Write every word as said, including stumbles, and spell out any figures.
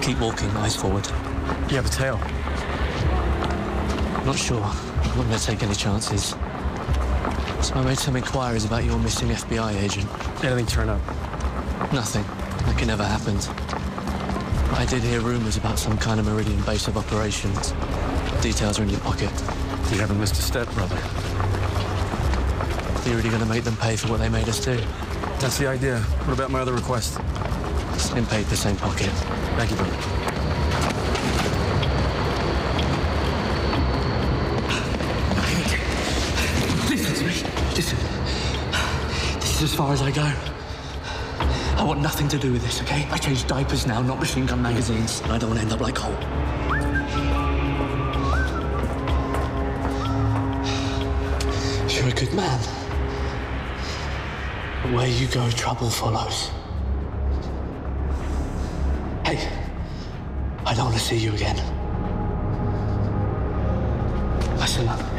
Keep walking, eyes forward. You have a tail. Not sure. I'm not going to take any chances. So I made some inquiries about your missing F B I agent. Anything turn up? Nothing. Like it never happened. But I did hear rumors about some kind of Meridian base of operations. Details are in your pocket. You haven't missed a step, brother. You're really going to make them pay for what they made us do? That's the idea. What about my other request? Same paper, same pocket. Thank you, brother. Listen to me. Listen. This is as far as I go. I want nothing to do with this, okay? I change diapers now, not machine gun magazines. And I don't want to end up like Cole. You're a good man. But where you go, trouble follows. Hey, I don't want to see you again. Listen up.